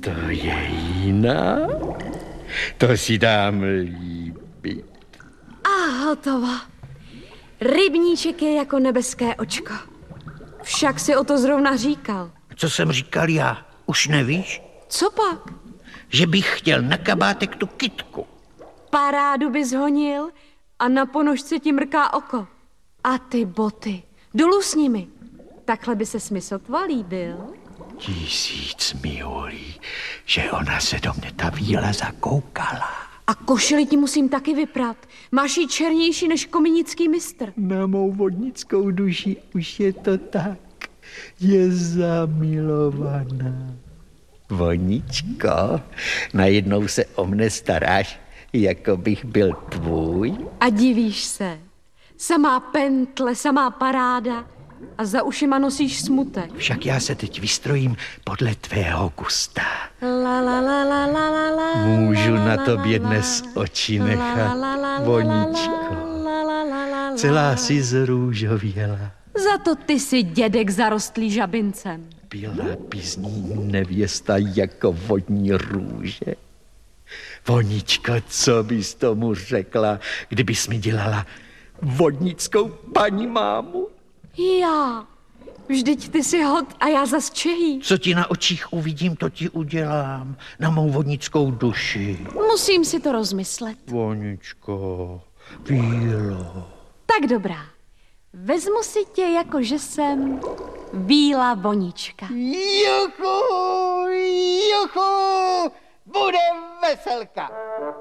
To je jiná. To si dám líbit. A hotovo. Rybníček je jako nebeské očko. Však si o to zrovna říkal. Co jsem říkal já? Už nevíš? Co pak? Že bych chtěl na kabátek tu kytku. Parádu bys honil a na ponožce ti mrká oko. A ty boty. Dolů s nimi. Takhle by se mi sotva líbil. 1000 mi volí, že ona se do mě ta víla zakoukala. A košili ti musím taky vyprat. Máš ji černější než kominický mistr. Na mou vodnickou duši už je to tak. Je zamilovaná. Voničko, najednou se o mne staráš, jako bych byl tvůj. A divíš se. Samá pentle, samá paráda a za ušima nosíš smutek. Však já se teď vystrojím podle tvého gusta. La, la, la, la, la, la, la, Můžu la, na la, tobě la, dnes oči la, la, nechat, la, la, Voničko. la, la, la, la, la. Celá si zrůžověla. Za to ty jsi dědek zarostlý žabincem. Byla by z ní nevěsta jako vodní růže. Voničko, co bys tomu řekla, kdybys mi dělala vodnickou paní mámu? Já. Vždyť ty jsi hod a já zas čehý. Co ti na očích uvidím, to ti udělám. Na mou vodnickou duši. Musím si to rozmyslet. Voničko, vílo. Tak dobrá. Vezmu si tě, jako že jsem bílá vonička. Juchu, juchu, bude veselka.